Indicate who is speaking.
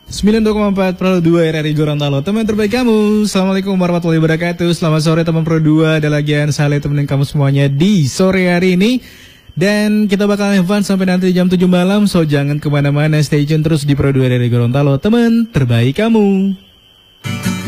Speaker 1: 92,4 Pro 2 RRI Gorontalo. Teman terbaik kamu. Assalamualaikum warahmatullahi wabarakatuh. Selamat sore teman Pro 2. Ada lagi saya temenin kamu semuanya di sore hari ini. Dan kita bakal have fun sampai nanti jam 7 malam. So jangan kemana-mana, stay tune terus di Pro 2 RRI Gorontalo. Teman terbaik kamu.